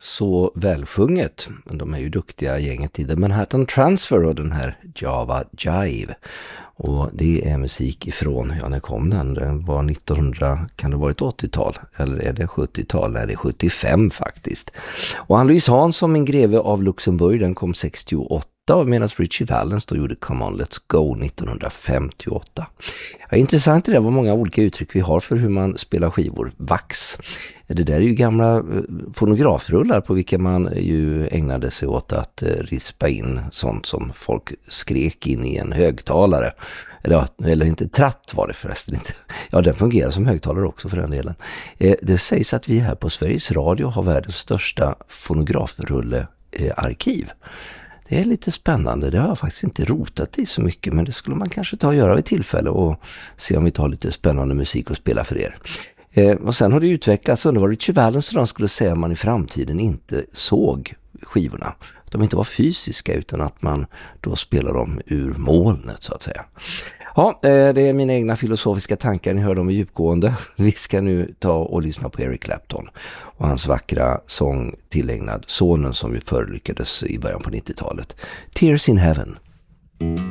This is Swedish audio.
så välsjunget. De är ju duktiga gänget i The Manhattan Transfer och den här Java Jive. Och det är musik ifrån, ja när kom den? Den var 1900, kan det ha varit 80-tal? Eller är det 70-tal? Nej, det är 75 faktiskt. Och Ann-Louise Hansson, min greve av Luxemburg, den kom 68. Medan Richie Valens då gjorde Come On Let's Go 1958. Ja, intressant är det vad många olika uttryck vi har för hur man spelar skivor. Vax. Det där är ju gamla fonografrullar på vilka man ju ägnade sig åt att rispa in sånt som folk skrek in i en högtalare. Eller inte, tratt var det förresten inte. Ja, den fungerar som högtalare också för den delen. Det sägs att vi här på Sveriges Radio har världens största fonografrullearkiv. Det är lite spännande, det har jag faktiskt inte rotat i så mycket, men det skulle man kanske ta och göra vid tillfälle och se om vi tar lite spännande musik att spela för er. Och sen har det utvecklats, och det var Richie Valens som skulle säga att man i framtiden inte såg skivorna. Att de inte var fysiska utan att man då spelar dem ur molnet så att säga. Ja, det är mina egna filosofiska tankar, ni hör dem i djupgående. Vi ska nu ta och lyssna på Eric Clapton och hans vackra sång tillägnad sonen som vi förolyckades i början på 90-talet. Tears in Heaven.